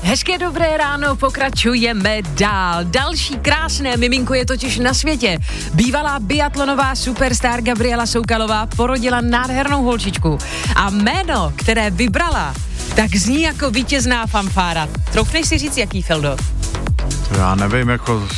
Hezké dobré ráno, pokračujeme dál. Další krásné miminko je totiž na světě. Bývalá biatlonová superstar Gabriela Soukalová porodila nádhernou holčičku. A jméno, které vybrala, tak zní jako vítězná fanfára. Troufneš si říct, jaký, Feldo? Já nevím, jako